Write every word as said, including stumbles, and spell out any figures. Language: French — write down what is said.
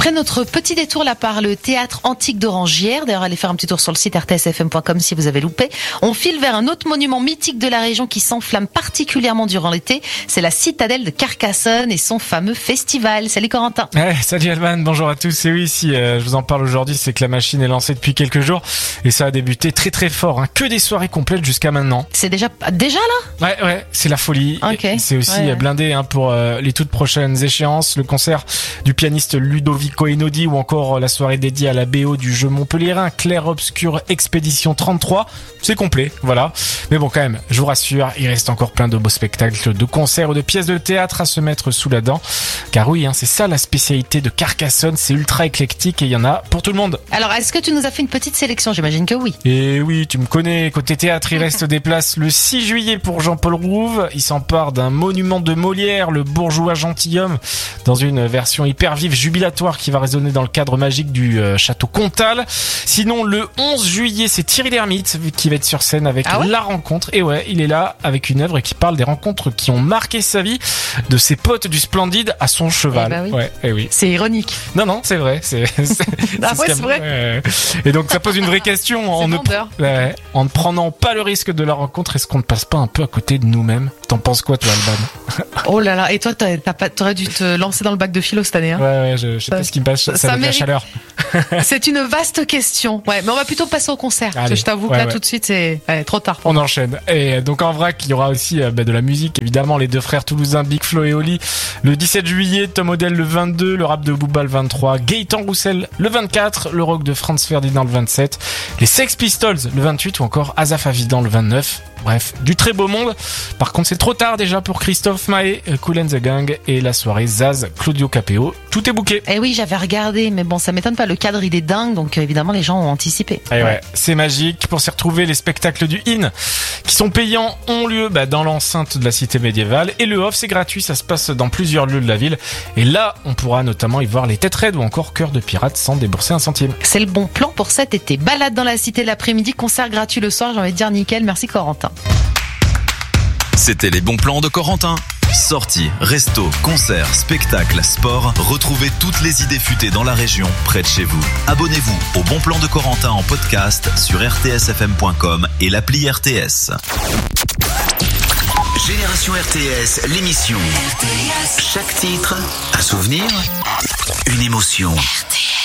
Après notre petit détour là par le théâtre antique d'Orangières, d'ailleurs allez faire un petit tour sur le site r t s f m point com si vous avez loupé, on file vers un autre monument mythique de la région qui s'enflamme particulièrement durant l'été, c'est la citadelle de Carcassonne et son fameux festival. Salut Corentin. Ouais, salut Alban, bonjour à tous. Et oui, si euh, je vous en parle aujourd'hui, c'est que la machine est lancée depuis quelques jours et ça a débuté très très fort, hein. Que des soirées complètes jusqu'à maintenant. C'est déjà déjà là? Ouais, ouais, c'est la folie. Okay. C'est aussi ouais, ouais. blindé hein, pour euh, les toutes prochaines échéances, le concert du pianiste Ludovico Einaudi ou encore la soirée dédiée à la B O du jeu montpelliérain Clair Obscur Expédition trente-trois. C'est complet, voilà. Mais bon, quand même, je vous rassure, il reste encore plein de beaux spectacles, de concerts ou de pièces de théâtre à se mettre sous la dent. Car oui, hein, c'est ça la spécialité de Carcassonne, c'est ultra éclectique et il y en a pour tout le monde. Alors, est-ce que tu nous as fait une petite sélection? J'imagine que oui. Et oui, tu me connais, côté théâtre, il reste des places le six juillet pour Jean-Paul Rouve. Il s'empare d'un monument de Molière, le bourgeois gentilhomme, dans une version hyper vive, jubilatoire, qui va résonner dans le cadre magique du euh, château Comtal. Sinon, le onze juillet, c'est Thierry Lhermitte qui va être sur scène avec ah ouais La Rencontre. Et ouais, il est là avec une œuvre qui parle des rencontres qui ont marqué sa vie, de ses potes du Splendide à son cheval. Eh bah oui. Ouais, et oui. C'est ironique. Non, non, c'est vrai. C'est, c'est, ah c'est ouais, c'est vrai. Ouais. Et donc, ça pose une vraie question. En ne, ouais, en ne prenant pas le risque de la rencontre, est-ce qu'on ne passe pas un peu à côté de nous-mêmes? T'en penses quoi, toi, Alban? Oh là là, et toi, t'as, t'as pas, t'aurais dû te lancer dans le bac de philo cette année, hein? Ouais, ouais, je, je sais pas ce qui me passe, ça, ça, ça mérite... la chaleur. C'est une vaste question. Ouais, mais on va plutôt passer au concert. Allez, parce que je t'avoue ouais, que là, ouais. tout de suite, c'est ouais, trop tard. On enchaîne. Et donc, en vrac, il y aura aussi bah, de la musique, évidemment, les deux frères toulousains, Big Flo et Oli, le dix-sept juillet, Tom Odell le vingt-deux, le rap de Booba le vingt-trois, Gaëtan Roussel le vingt-quatre, le rock de Franz Ferdinand le vingt-sept, les Sex Pistols le vingt-huit ou encore Asaf Avidan le vingt-neuf. Bref, du très beau monde. Par contre, c'est trop tard déjà pour Christophe Maé, Kool and the Gang et la soirée Zaz, Claudio Capéo. Tout est booké. Eh oui, j'avais regardé, mais bon, ça m'étonne pas. Le cadre, il est dingue, donc évidemment, les gens ont anticipé. Et ouais, ouais c'est magique. Pour s'y retrouver, les spectacles du In, qui sont payants, ont lieu bah, dans l'enceinte de la cité médiévale. Et le off, c'est gratuit, ça se passe dans plusieurs lieux de la ville. Et là, on pourra notamment y voir les Têtes Raides ou encore Cœur de Pirate sans débourser un centime. C'est le bon plan pour cet été. Balade dans la cité l'après-midi, concert gratuit le soir, j'ai envie de dire nickel. Merci Corentin. C'était les bons plans de Corentin. Sorties, restos, concerts, spectacles, sport. Retrouvez toutes les idées futées dans la région, près de chez vous. Abonnez-vous au Bon Plan de Corentin en podcast sur r t s f m point com et l'appli R T S. Génération R T S, l'émission. R T S. Chaque titre, un souvenir, une émotion. R T S.